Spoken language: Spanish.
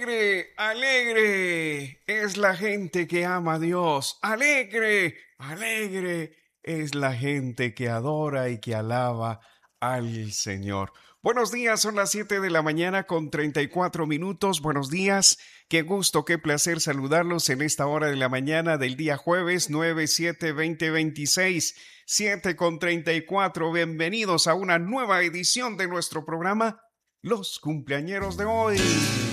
Alegre, alegre es la gente que ama a Dios. Alegre, alegre es la gente que adora y que alaba al Señor. Buenos días, son las 7 de la mañana con 34 minutos. Buenos días, qué gusto, qué placer saludarlos en esta hora de la mañana del día jueves 9/7/2026, 7 con 34. Bienvenidos a una nueva edición de nuestro programa Los Cumpleañeros de hoy.